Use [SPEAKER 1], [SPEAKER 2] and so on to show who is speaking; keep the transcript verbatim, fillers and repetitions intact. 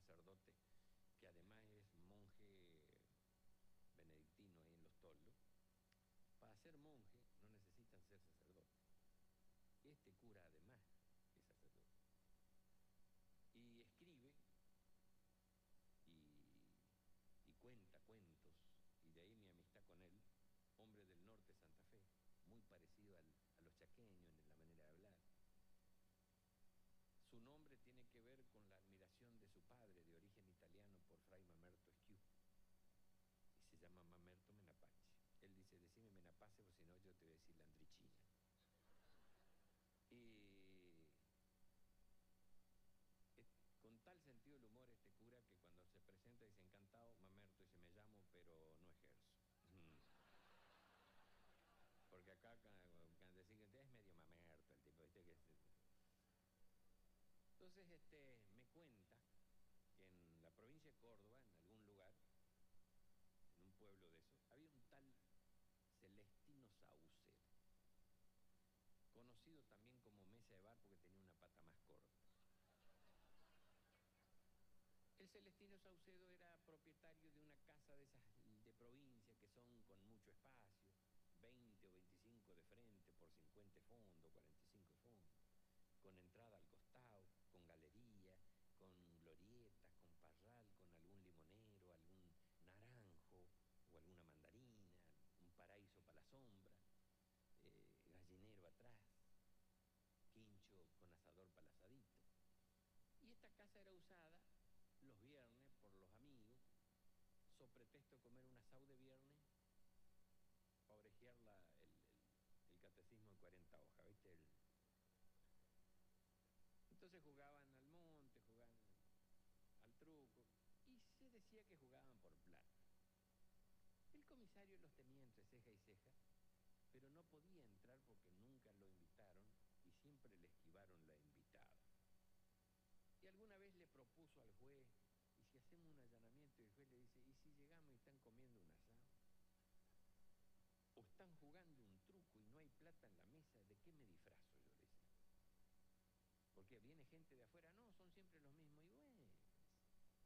[SPEAKER 1] sacerdote que además es monje benedictino ahí en Los Toldos. Para ser monje no necesitan ser sacerdote. Este cura además es sacerdote. Y escribe y, y cuenta cuentos, y de ahí mi amistad con él, hombre del norte de Santa Fe, muy parecido al, a los chaqueños en la manera de hablar. Su nombre tiene que ver con la admiración de su padre, de origen italiano, por Fray Mamerto Esquiú. Y se llama Mamerto Menapace. Él dice, decime Menapace, o si no yo te voy a decir Landricina. Y es, con tal sentido del humor este cura que cuando se presenta dice, encantado, Mamerto, dice, me llamo, pero no ejerzo. Porque acá, cuando decir que es medio Mamerto el tipo, ¿viste? Que es... Entonces, este, me cuenta que en la provincia de Córdoba, en algún lugar, en un pueblo de esos, había un tal Celestino Saucedo, conocido también como Mesa de Bar porque tenía una pata más corta. El Celestino Saucedo era propietario de una casa de esas de provincia que son con mucho espacio, veinte o veinticinco de frente por cincuenta de fondo, cuarenta y cinco de fondo, con entrada al costado, con galería, con glorietas, con parral, con algún limonero, algún naranjo o alguna mandarina, un paraíso para la sombra, eh, gallinero atrás, quincho con asador para el asadito. Y esta casa era usada los viernes por los amigos, so pretexto de comer un asado de viernes, para orejear la, el, el, el catecismo de cuarenta hojas, ¿viste? El... Entonces jugaban al monte, jugaban al truco, y se decía que jugaban por plata. El comisario los tenía entre ceja y ceja, pero no podía entrar porque nunca lo invitaron y siempre le esquivaron la invitada. Y alguna vez le propuso al juez, y si hacemos un allanamiento, y el juez le dice, ¿y si llegamos y están comiendo un asado? ¿O están jugando un truco y no hay plata en la mesa? ¿De qué me disfrazo? Yo le decía. Porque viene gente de afuera, no, son siempre los